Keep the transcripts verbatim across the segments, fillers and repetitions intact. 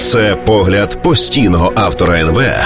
Це погляд постійного автора ен ве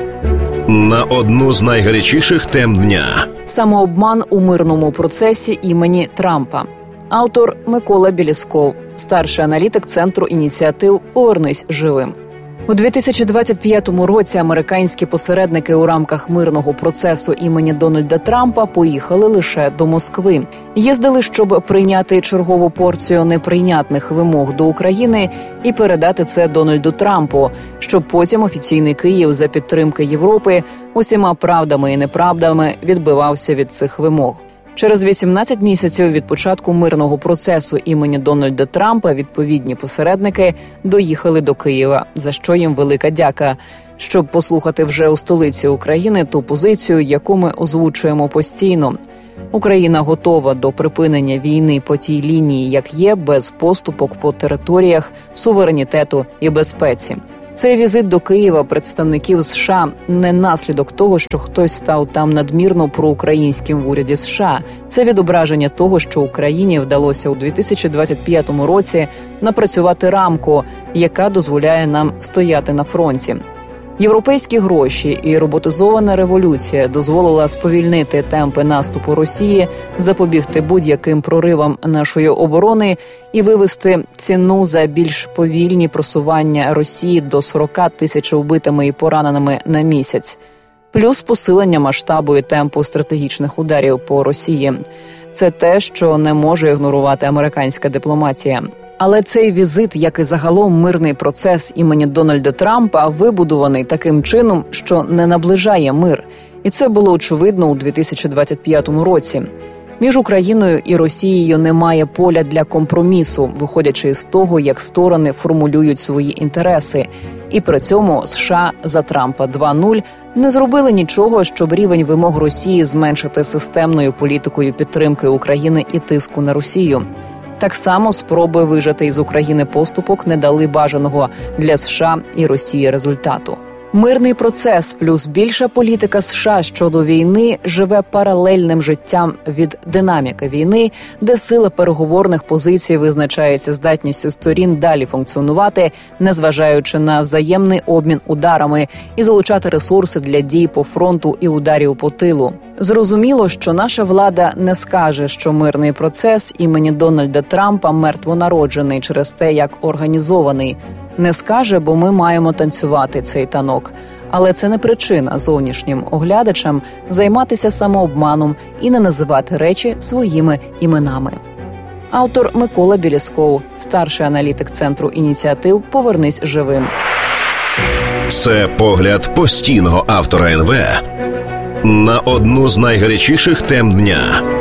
на одну з найгарячіших тем дня. Самообман у мирному процесі імені Трампа. Автор Микола Білісков, старший аналітик Центру ініціатив «Повернись живим». У дві тисячі двадцять п'ятому році американські посередники у рамках мирного процесу імені Дональда Трампа поїхали лише до Москви. Їздили, щоб прийняти чергову порцію неприйнятних вимог до України і передати це Дональду Трампу, щоб потім офіційний Київ за підтримки Європи усіма правдами і неправдами відбивався від цих вимог. Через вісімнадцять місяців від початку мирного процесу імені Дональда Трампа відповідні посередники доїхали до Києва, за що їм велика дяка, щоб послухати вже у столиці України ту позицію, яку ми озвучуємо постійно. Україна готова до припинення війни по тій лінії, як є, без поступок по територіях, суверенітету і безпеці. Цей візит до Києва представників США не наслідок того, що хтось став там надмірно проукраїнським в уряді США. Це відображення того, що Україні вдалося у дві тисячі двадцять п'ятому році напрацювати рамку, яка дозволяє нам стояти на фронті. Європейські гроші і роботизована революція дозволила сповільнити темпи наступу Росії, запобігти будь-яким проривам нашої оборони і вивести ціну за більш повільні просування Росії до сорок тисяч вбитими і пораненими на місяць. Плюс посилення масштабу і темпу стратегічних ударів по Росії. Це те, що не може ігнорувати американська дипломатія. Але цей візит, як і загалом мирний процес імені Дональда Трампа, вибудований таким чином, що не наближає мир. І це було очевидно у дві тисячі двадцять п'ятому році. Між Україною і Росією немає поля для компромісу, виходячи з того, як сторони формулюють свої інтереси. І при цьому США за Трампа два нуль не зробили нічого, щоб рівень вимог Росії зменшити системною політикою підтримки України і тиску на Росію. Так само спроби вижати із України поступок не дали бажаного для США і Росії результату. Мирний процес плюс більша політика США щодо війни живе паралельним життям від динаміки війни, де сила переговорних позицій визначається здатністю сторін далі функціонувати, незважаючи на взаємний обмін ударами і залучати ресурси для дій по фронту і ударів по тилу. Зрозуміло, що наша влада не скаже, що мирний процес імені Дональда Трампа мертвонароджений через те, як організований. Не скаже, бо ми маємо танцювати цей танок. Але це не причина зовнішнім оглядачам займатися самообманом і не називати речі своїми іменами. Автор Микола Білісков, старший аналітик Центру ініціатив «Повернись живим». Це погляд постійного автора ен ве на одну з найгарячіших тем дня.